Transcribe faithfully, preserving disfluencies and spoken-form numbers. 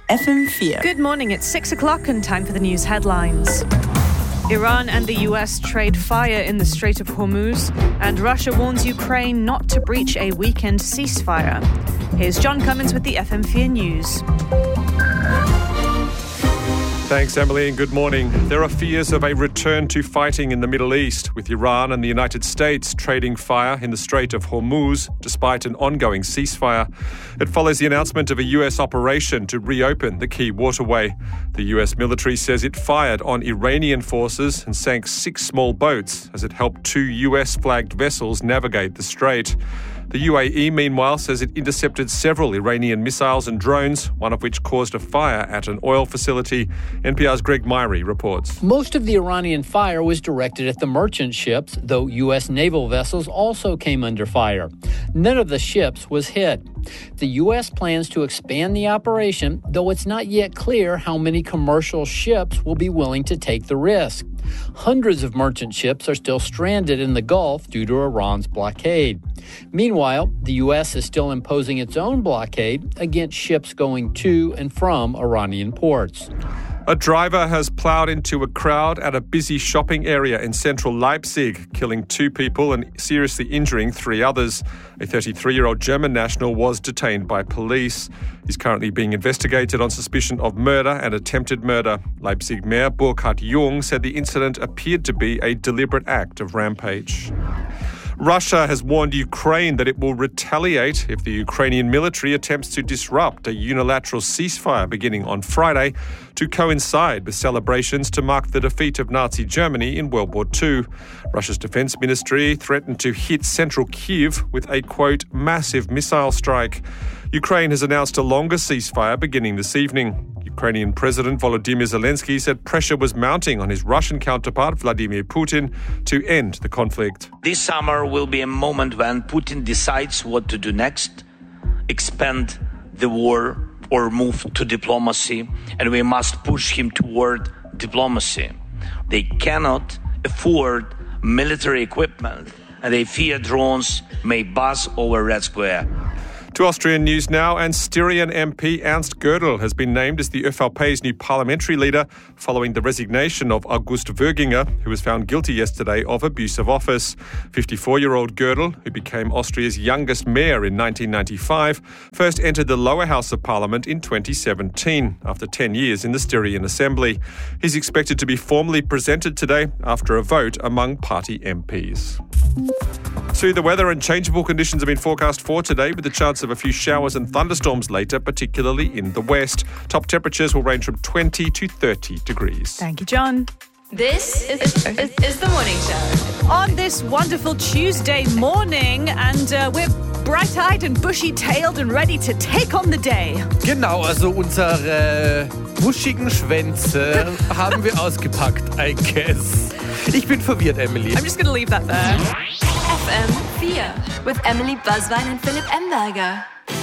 F M four. Good morning, it's six o'clock and time for the news headlines. Iran and the U S trade fire in the Strait of Hormuz, and Russia warns Ukraine not to breach a weekend ceasefire. Here's John Cummins with the F M four News. Thanks, Emily, and good morning. There are fears of a return to fighting in the Middle East, with Iran and the United States trading fire in the Strait of Hormuz, despite an ongoing ceasefire. It follows the announcement of a U S operation to reopen the key waterway. The U S military says it fired on Iranian forces and sank six small boats as it helped two U S-flagged vessels navigate the strait. The U A E, meanwhile, says it intercepted several Iranian missiles and drones, one of which caused a fire at an oil facility. N P R's Greg Myrie reports. Most of the Iranian fire was directed at the merchant ships, though U S naval vessels also came under fire. None of the ships was hit. The U S plans to expand the operation, though it's not yet clear how many commercial ships will be willing to take the risk. Hundreds of merchant ships are still stranded in the Gulf due to Iran's blockade. Meanwhile, the U S is still imposing its own blockade against ships going to and from Iranian ports. A driver has ploughed into a crowd at a busy shopping area in central Leipzig, killing two people and seriously injuring three others. A thirty-three-year-old German national was detained by police. He's currently being investigated on suspicion of murder and attempted murder. Leipzig Mayor Burkhard Jung said the incident appeared to be a deliberate act of rampage. Russia has warned Ukraine that it will retaliate if the Ukrainian military attempts to disrupt a unilateral ceasefire beginning on Friday to coincide with celebrations to mark the defeat of Nazi Germany in World War Two. Russia's defense ministry threatened to hit central Kyiv with a, quote, massive missile strike. Ukraine has announced a longer ceasefire beginning this evening. Ukrainian President Volodymyr Zelensky said pressure was mounting on his Russian counterpart Vladimir Putin to end the conflict. This summer will be a moment when Putin decides what to do next, expand the war or move to diplomacy, and we must push him toward diplomacy. They cannot afford military equipment, and they fear drones may buzz over Red Square. To Austrian news now, and Styrian M P Ernst Gödel has been named as the ÖVP's new parliamentary leader following the resignation of August Wöginger, who was found guilty yesterday of abuse of office. fifty-four-year-old Gödel, who became Austria's youngest mayor in nineteen ninety-five, first entered the lower house of parliament in twenty seventeen, after ten years in the Styrian Assembly. He's expected to be formally presented today after a vote among party M Ps. So the weather and changeable conditions have been forecast for today, with the chance of a few showers and thunderstorms later, particularly in the west. Top temperatures will range from twenty to thirty degrees. Thank you, John. This is, is, is the morning show. On this wonderful Tuesday morning, and uh, we're bright-eyed and bushy-tailed and ready to take on the day. Genau, also unsere buschigen Schwänze haben wir ausgepackt, I guess. Ich bin verwirrt, Emily. I'm just going to leave that there. F M four with Emily Buzzwine and Philipp Emberger.